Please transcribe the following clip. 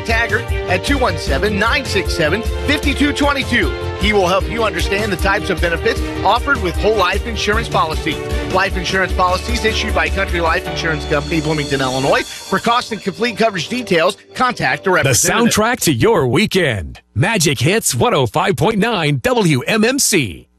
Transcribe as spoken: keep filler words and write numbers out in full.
Taggart at two one seven, nine six seven, five two two two. He will help you understand the types of benefits offered with whole life insurance policy. Life insurance policies issued by Country Life Insurance Company, Bloomington, Illinois. For cost and complete coverage details, contact a representative. The soundtrack to your weekend. Magic Hits one oh five point nine W M M C.